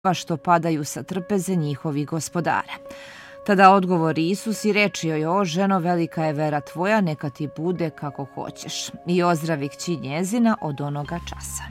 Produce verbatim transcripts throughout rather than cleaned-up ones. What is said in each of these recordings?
što padaju sa trpeze njihovih gospodara. Tada odgovori Isus i reči joj: o ženo, velika je vera tvoja, neka ti bude kako hoćeš. I ozdravi kći njezina od onoga časa.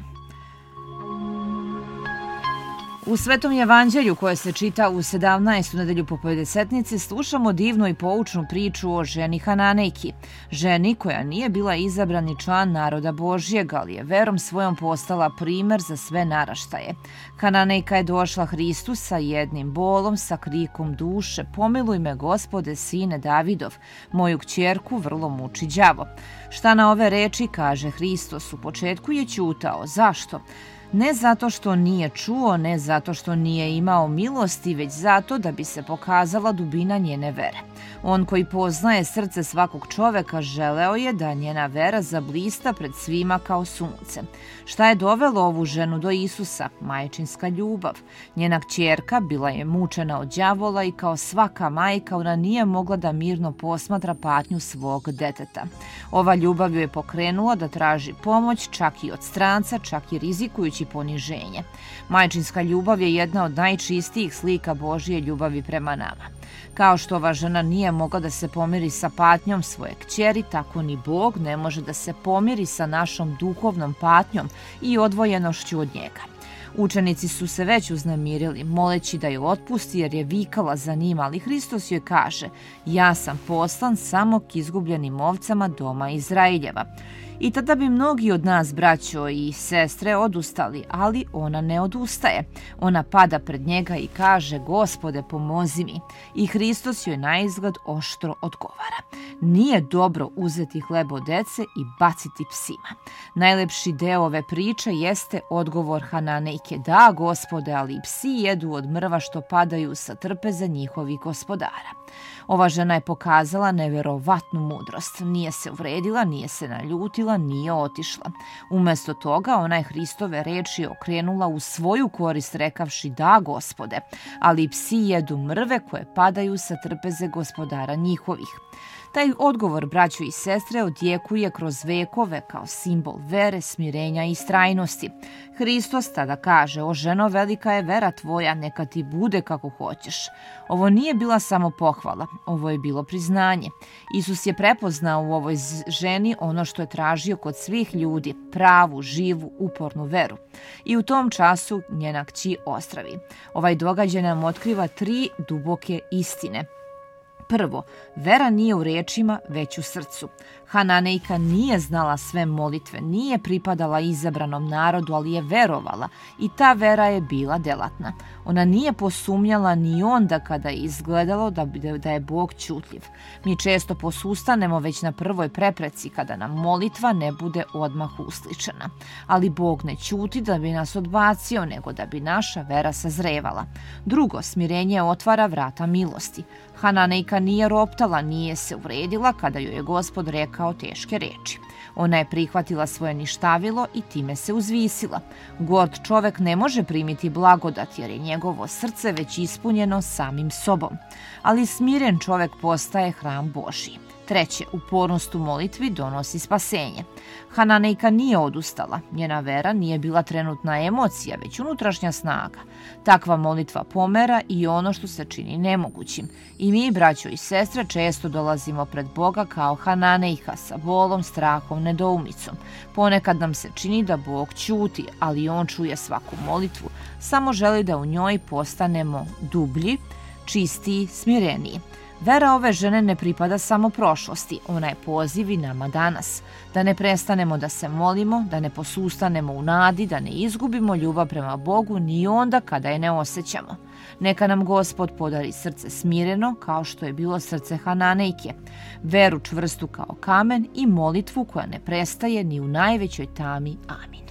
U Svetom evanđelju koje se čita u sedamnaestu nedelju po Pedesetnici slušamo divnu i poučnu priču o ženi Hananejki, ženi koja nije bila izabrani član naroda Božjeg, ali je verom svojom postala primer za sve naraštaje. Hananejka je došla Hristu sa jednim bolom, sa krikom duše: pomiluj me, Gospode, sine Davidov, moju kćerku vrlo muči đavo. Šta na ove reči kaže Hristos? U početku je ćutao. Zašto? Ne zato što nije čuo, ne zato što nije imao milosti, već zato da bi se pokazala dubina njene vere. On koji poznaje srce svakog čoveka želeo je da njena vera zablista pred svima kao sunce. Šta je dovelo ovu ženu do Isusa? Majčinska ljubav. Njena kćerka bila je mučena od đavola i kao svaka majka ona nije mogla da mirno posmatra patnju svog deteta. Ova ljubav ju je pokrenula da traži pomoć čak i od stranca, čak i rizikujući poniženje. Majčinska ljubav je jedna od najčistijih slika Božje ljubavi prema nama. Kao što ova žena nije mogla da se pomiri sa patnjom svoje kćeri, tako ni Bog ne može da se pomiri sa našom duhovnom patnjom i odvojenošću od njega. Učenici su se već uznemirili, moleći da ju otpusti jer je vikala za njima, ali Hristos joj kaže: ja sam poslan samo k izgubljenim ovcama doma Izraeljeva. I tada bi mnogi od nas, braćo i sestre, odustali, ali ona ne odustaje. Ona pada pred njega i kaže: Gospode, pomozi mi. I Hristos joj naizgled oštro odgovara: nije dobro uzeti hleb od dece i baciti psima. Najlepši deo ove priče jeste odgovor Hananejke: da, Gospode, ali i psi jedu od mrva što padaju sa trpeza njihovih gospodara. Ova žena je pokazala neverovatnu mudrost. Nije se uvredila, nije se naljutila, nije otišla. Umesto toga ona je Hristove reči okrenula u svoju korist rekavši: da, Gospode, ali i psi jedu mrve koje padaju sa trpeze gospodara njihovih. Taj odgovor, braćo i sestre, odjekuje kroz vekove kao simbol vere, smirenja i istrajnosti. Hristos tada kaže: o ženo, velika je vera tvoja, neka ti bude kako hoćeš. Ovo nije bila samo pohvala, ovo je bilo priznanje. Isus je prepoznao u ovoj ženi ono što je tražio kod svih ljudi: pravu, živu, upornu veru. I u tom času njena kći ozdravi. Ovaj događaj nam otkriva tri duboke istine. Prvo, vera nije u rečima, već u srcu. Hananejka nije znala sve molitve, nije pripadala izabranom narodu, ali je verovala i ta vera je bila delatna. Ona nije posumnjala ni onda kada je izgledalo da, da je Bog ćutljiv. Mi često posustanemo već na prvoj prepreci kada nam molitva ne bude odmah usličena. Ali Bog ne ćuti da bi nas odbacio, nego da bi naša vera sazrevala. Drugo, smirenje otvara vrata milosti. Hananejka nije roptala, nije se uvredila kada joj je Gospod rekao teške reči. Ona je prihvatila svoje ništavilo i time se uzvisila. Gord čovek ne može primiti blagodat jer je njegovo srce već ispunjeno samim sobom. Ali smiren čovek postaje hram Božji. Treće, upornost u molitvi donosi spasenje. Hananejka nije odustala. Njena vera nije bila trenutna emocija, već unutrašnja snaga. Takva molitva pomera i ono što se čini nemogućim. I mi, braćo i sestre, često dolazimo pred Boga kao Hananejka, sa bolom, strahom, nedoumicom. Ponekad nam se čini da Bog ćuti, ali On čuje svaku molitvu. Samo želi da u njoj postanemo dublji, čistiji, smireniji. Vera ove žene ne pripada samo prošlosti, ona je poziv i nama danas. Da ne prestanemo da se molimo, da ne posustanemo u nadi, da ne izgubimo ljubav prema Bogu ni onda kada je ne osjećamo. Neka nam Gospod podari srce smireno kao što je bilo srce Hananejke, veru čvrstu kao kamen i molitvu koja ne prestaje ni u najvećoj tami. Amin.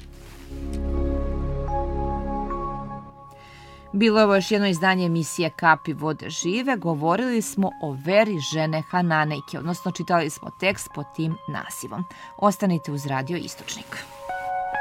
Bilo je ovo još jedno izdanje emisije Kapi vode žive. Govorili smo o veri žene Hananejke, odnosno čitali smo tekst pod tim nazivom. Ostanite uz Radio Istočnik.